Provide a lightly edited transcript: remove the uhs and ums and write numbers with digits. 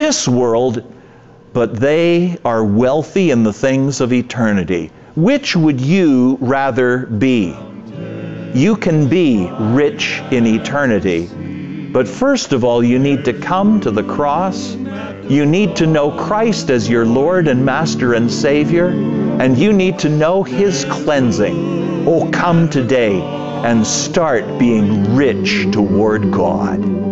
this world, but they are wealthy in the things of eternity. Which would you rather be? You can be rich in eternity, but first of all, you need to come to the cross. You need to know Christ as your Lord and Master and Savior, and you need to know His cleansing. Oh, come today and start being rich toward God.